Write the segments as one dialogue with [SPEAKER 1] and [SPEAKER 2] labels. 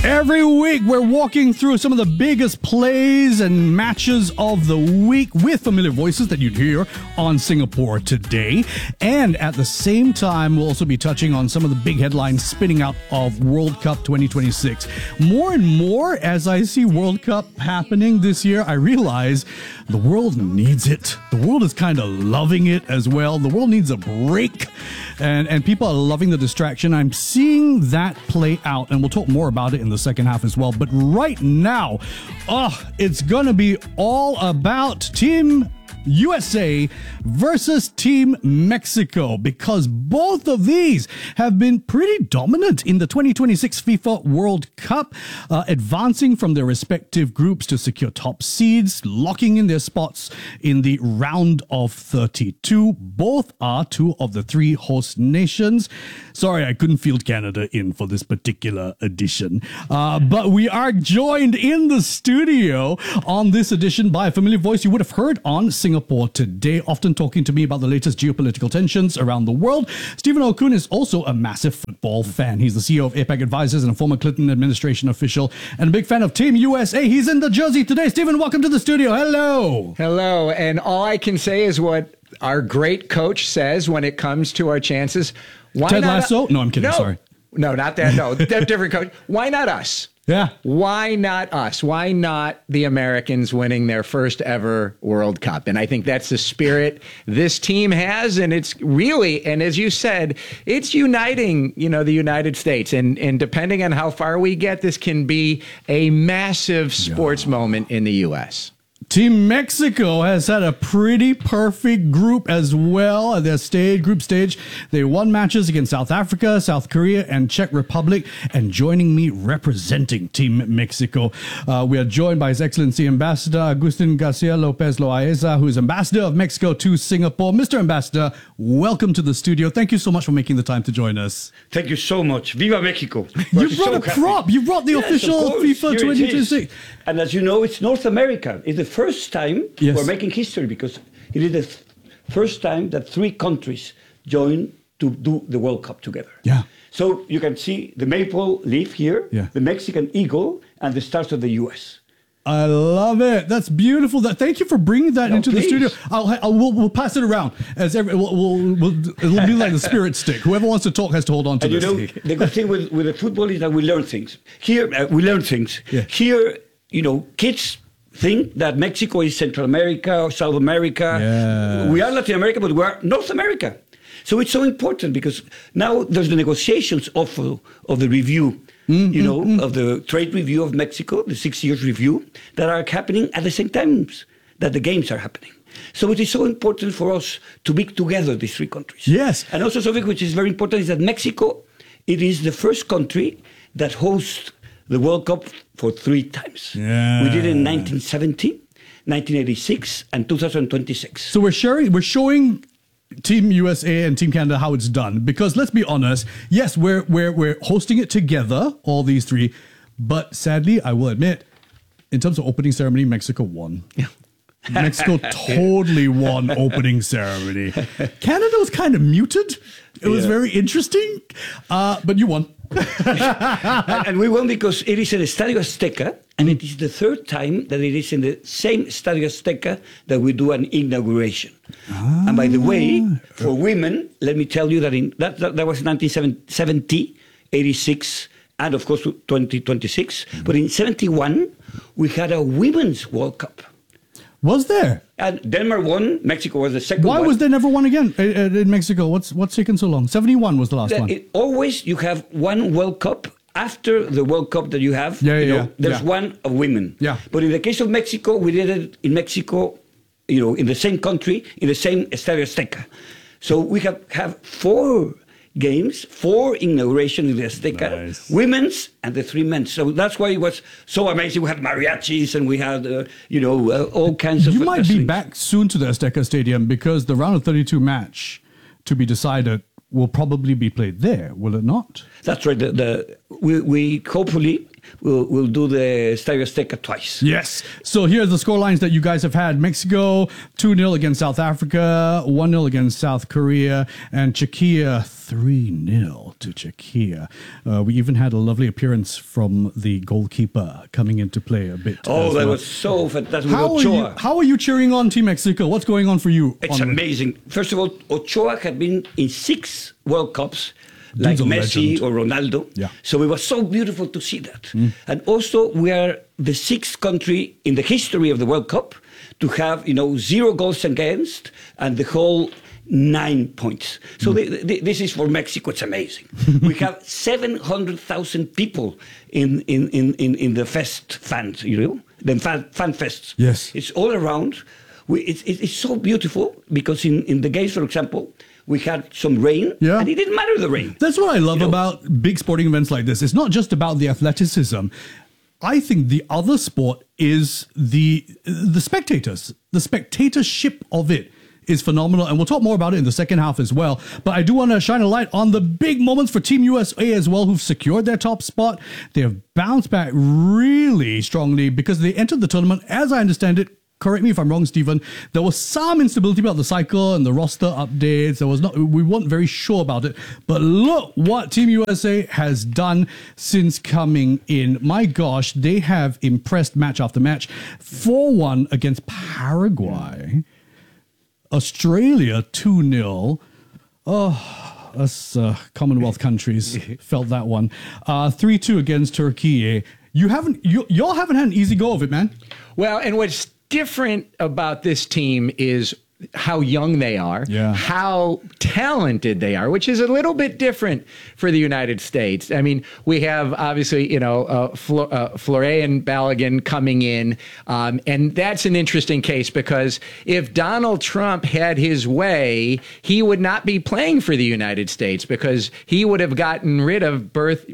[SPEAKER 1] Every week, we're walking through some of the biggest plays and matches of the week with familiar voices that you'd hear on Singapore Today. And at the same time, we'll also be touching on some of the big headlines spinning out of World Cup 2026. More and more, as I see World Cup happening this year, I realize the world needs it. The world is kind of loving it as well. The world needs a break. And people are loving the distraction. I'm seeing that play out, and we'll talk more about it in the second half as well. But right now, it's going to be all about Team USA versus Team Mexico, because both of these have been pretty dominant in the 2026 FIFA World Cup, advancing from their respective groups to secure top seeds, locking in their spots in the round of 32. Both are two of the three host nations. Sorry, I couldn't field Canada in for this particular edition, but we are joined in the studio on this edition by a familiar voice you would have heard on Singapore Today, often talking to me about the latest geopolitical tensions around the world. Stephen Okun is also a massive football fan. He's the CEO of APAC Advisors and a former Clinton administration official, and a big fan of Team USA. He's in the jersey today. Stephen, welcome to the studio. Hello.
[SPEAKER 2] Hello. And all I can say is what our great coach says when it comes to our chances. Why
[SPEAKER 1] Ted
[SPEAKER 2] not
[SPEAKER 1] Lasso? No, I'm kidding. Sorry.
[SPEAKER 2] No, not that. No, different coach. Why not us?
[SPEAKER 1] Yeah.
[SPEAKER 2] Why not us? Why not the Americans winning their first ever World Cup? And I think that's the spirit this team has. And it's really, and as you said, it's uniting, the United States. And depending on how far we get, this can be a massive sports moment in the U.S.
[SPEAKER 1] Team Mexico has had a pretty perfect group as well at their group stage. They won matches against South Africa, South Korea, and Czech Republic. And joining me representing Team Mexico, we are joined by His Excellency Ambassador Agustin Garcia Lopez Loaiza, who is Ambassador of Mexico to Singapore. Mr. Ambassador, welcome to the studio. Thank you so much for making the time to join us.
[SPEAKER 3] Thank you so much. Viva Mexico.
[SPEAKER 1] You brought a prop. You brought the official FIFA 2026.
[SPEAKER 3] And as you know, it's North America. It's the first time we're making history, because it is the first time that three countries join to do the World Cup together.
[SPEAKER 1] Yeah.
[SPEAKER 3] So you can see the maple leaf here, the Mexican eagle, and the stars of the U.S.
[SPEAKER 1] I love it. That's beautiful. Thank you for bringing that into the studio. We'll pass it around. It'll be like the spirit stick. Whoever wants to talk has to hold on to this.
[SPEAKER 3] The good thing with the football is that we learn things. Here, we learn things. Yeah. Here, kids think that Mexico is Central America or South America. Yeah. We are Latin America, but we are North America. So it's so important, because now there's the negotiations of the review, of the trade review of Mexico, the 6 years review, that are happening at the same time that the games are happening. So it is so important for us to be together, these three countries.
[SPEAKER 1] Yes.
[SPEAKER 3] And also something which is very important is that Mexico, it is the first country that hosts the World Cup for 3 times.
[SPEAKER 1] Yeah.
[SPEAKER 3] We did it in 1970, 1986, and 2026.
[SPEAKER 1] So we're showing Team USA and Team Canada how it's done, because let's be honest, yes, we're hosting it together, all these three, but sadly, I will admit, in terms of opening ceremony, Mexico won. Yeah. Mexico totally won opening ceremony. Canada was kind of muted. It was very interesting, but you won.
[SPEAKER 3] And we won because it is in the Estadio Azteca, and it is the third time that it is in the same Estadio Azteca that we do an inauguration. And by the way, for women, let me tell you that that was 1970, 86, and of course 2026. But in 71, we had a women's World Cup.
[SPEAKER 1] Was there?
[SPEAKER 3] And Denmark won. Mexico was the second one.
[SPEAKER 1] Why was there never one again in Mexico? What's taken so long? 71 was the last one.
[SPEAKER 3] Always you have one World Cup. After the World Cup that you have, there's one of women. Yeah. But in the case of Mexico, we did it in Mexico, in the same country, in the same Estadio Azteca. So we have 4 games, 4 inaugurations in the Azteca, women's and the 3 men's. So that's why it was so amazing. We had mariachis and we had, all kinds of.
[SPEAKER 1] You might be back soon to the Azteca Stadium, because the round of 32 match to be decided will probably be played there, will it not?
[SPEAKER 3] That's right. We hopefully will do the Estadio Azteca twice.
[SPEAKER 1] Yes. So here are the scorelines that you guys have had. Mexico 2-0 against South Africa, 1-0 against South Korea, and Czechia 3-0 to Czechia. We even had a lovely appearance from the goalkeeper coming into play a bit.
[SPEAKER 3] Oh, that was so fantastic.
[SPEAKER 1] How are you cheering on Team Mexico? What's going on for you?
[SPEAKER 3] It's amazing. First of all, Ochoa had been in 6 World Cups, like Messi or Ronaldo.
[SPEAKER 1] Yeah.
[SPEAKER 3] So it was so beautiful to see that. And also, we are the 6th country in the history of the World Cup to have, 0 goals against and the whole 9 points. So this is for Mexico. It's amazing. We have 700,000 people in the fest fans, the fan fests.
[SPEAKER 1] Yes.
[SPEAKER 3] It's all around. It's so beautiful because in the games, for example, we had some rain, and it didn't matter the rain.
[SPEAKER 1] That's what I love about big sporting events like this. It's not just about the athleticism. I think the other sport is the spectators. The spectatorship of it is phenomenal, and we'll talk more about it in the second half as well. But I do want to shine a light on the big moments for Team USA as well, who've secured their top spot. They have bounced back really strongly because they entered the tournament, as I understand it. Correct me if I'm wrong, Stephen. There was some instability about the cycle and the roster updates. We weren't very sure about it. But look what Team USA has done since coming in. My gosh, they have impressed match after match. 4-1 against Paraguay. Australia 2-0. Oh, us Commonwealth countries felt that one. 3-2 against Turkey. Y'all haven't had an easy go of it, man.
[SPEAKER 2] Well, and what's different about this team is how young they are, how talented they are, which is a little bit different for the United States. I mean, we have obviously, Florian Balogun coming in, and that's an interesting case because if Donald Trump had his way, he would not be playing for the United States because he would have gotten rid of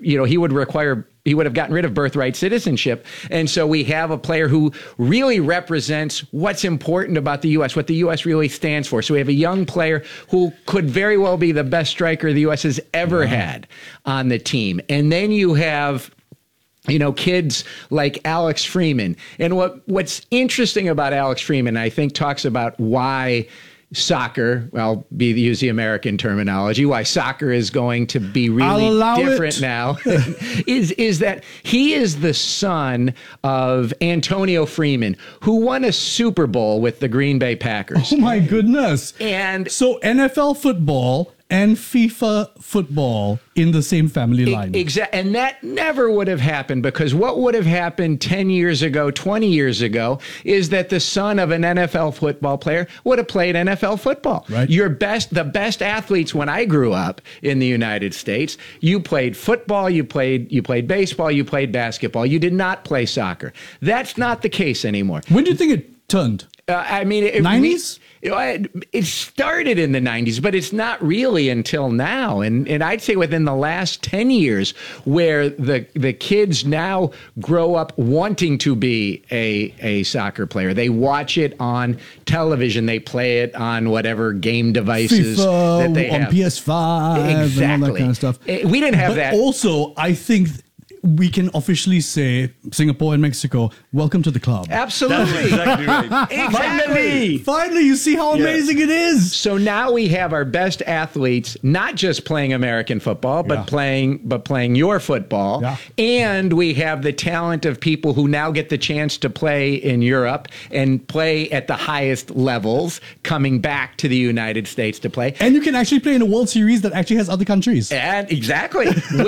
[SPEAKER 2] he would have gotten rid of birthright citizenship. And so we have a player who really represents what's important about the U.S., what the U.S. really stands for. So we have a young player who could very well be the best striker the U.S. has ever had on the team. And then you have kids like Alex Freeman. And what's interesting about Alex Freeman, I think, talks about why soccer, use the American terminology, why soccer is going to be really different now, is that he is the son of Antonio Freeman, who won a Super Bowl with the Green Bay Packers.
[SPEAKER 1] Oh my goodness.
[SPEAKER 2] And
[SPEAKER 1] so NFL football and FIFA football in the same family line.
[SPEAKER 2] Exactly. And that never would have happened because what would have happened 10 years ago, 20 years ago, is that the son of an NFL football player would have played NFL football.
[SPEAKER 1] Right.
[SPEAKER 2] The best athletes when I grew up in the United States, you played football, you played baseball, you played basketball. You did not play soccer. That's not the case anymore.
[SPEAKER 1] When do you think it turned? 90s?
[SPEAKER 2] It started in the 90s, but it's not really until now. And I'd say within the last 10 years where the kids now grow up wanting to be a soccer player. They watch it on television. They play it on whatever game devices
[SPEAKER 1] FIFA,
[SPEAKER 2] that they have.
[SPEAKER 1] On PS5
[SPEAKER 2] exactly.
[SPEAKER 1] and all that kind of stuff.
[SPEAKER 2] We didn't have that.
[SPEAKER 1] Also, I think we can officially say, Singapore and Mexico, welcome to the club.
[SPEAKER 2] Absolutely.
[SPEAKER 3] That's exactly right.
[SPEAKER 2] Exactly.
[SPEAKER 1] Finally, you see how amazing it is.
[SPEAKER 2] So now we have our best athletes, not just playing American football, but playing your football.
[SPEAKER 1] Yeah.
[SPEAKER 2] And we have the talent of people who now get the chance to play in Europe and play at the highest levels, coming back to the United States to play.
[SPEAKER 1] And you can actually play in a World Series that actually has other countries.
[SPEAKER 2] And exactly.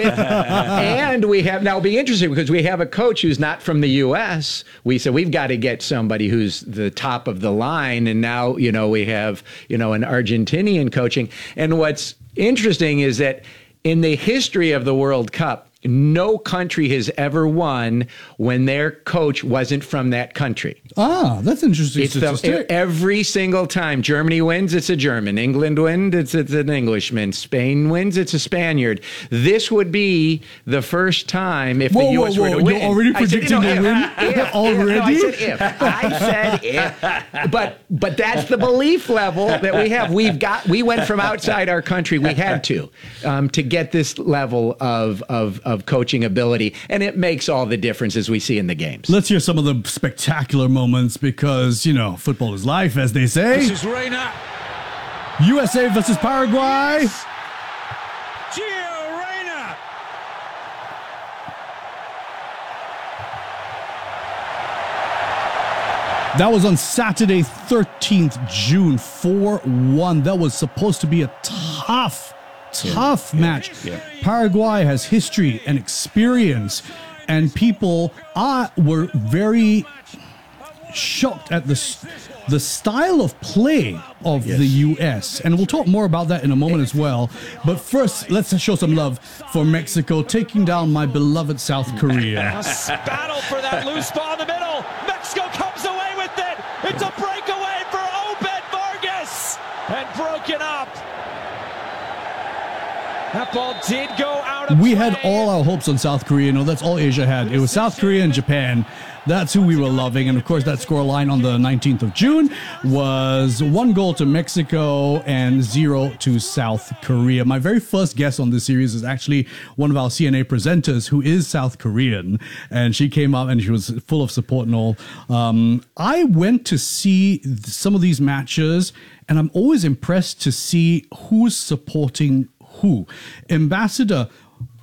[SPEAKER 2] And we have, now it'll be interesting because we have a coach who's not from the U.S. We said we've got to get somebody who's the top of the line. And now, we have, an Argentinian coaching. And what's interesting is that in the history of the World Cup, no country has ever won when their coach wasn't from that country.
[SPEAKER 1] Ah, that's interesting.
[SPEAKER 2] Every single time Germany wins, it's a German. England wins, it's an Englishman. Spain wins, it's a Spaniard. This would be the first time if the U.S. were to win.
[SPEAKER 1] You're already predicting the win? Already?
[SPEAKER 2] No, I said if. I said if. But that's the belief level that we have. We went from outside our country. We had to get this level of coaching ability, and it makes all the difference as we see in the games.
[SPEAKER 1] Let's hear some of the spectacular moments because, football is life, as they say.
[SPEAKER 4] This is Reina.
[SPEAKER 1] USA versus Paraguay. That was on Saturday, 13th June, 4-1. That was supposed to be a tough match. Yeah. Paraguay has history and experience, and people were very shocked at the style of play of the U.S. And we'll talk more about that in a moment as well. But first, let's show some love for Mexico, taking down my beloved South Korea.
[SPEAKER 4] Battle for that loose ball in the middle. Mexico comes away with it. It's a breakaway for Obed Vargas. And broken up. That ball did go out of
[SPEAKER 1] We
[SPEAKER 4] play.
[SPEAKER 1] had all our hopes on South Korea. No, that's all Asia had. It was South Korea and Japan. That's who we were loving. And of course, that scoreline on the 19th of June was 1 goal to Mexico and 0 to South Korea. My very first guest on this series is actually one of our CNA presenters who is South Korean. And she came up and she was full of support and all. I went to see some of these matches, and I'm always impressed to see who's supporting who. Ambassador,